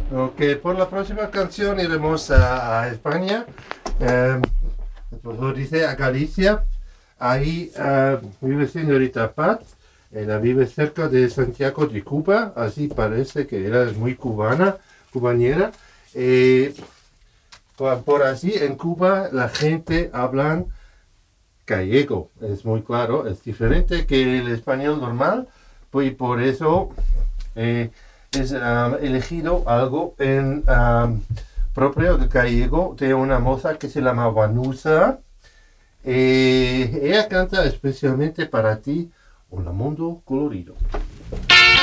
Ok, por la próxima canción iremos a España. Eh, pues dice a Galicia. Ahí vive señorita Pat. Ella vive cerca de Santiago de Cuba. Así parece que ella es muy cubana, cubanera. Eh, por así en Cuba la gente habla gallego. Es muy claro, es diferente que el español normal. Pues por eso eh, es elegido algo en propio de gallego de una moza que se llama Vanusa. Ella canta especialmente para ti, Un mundo colorido.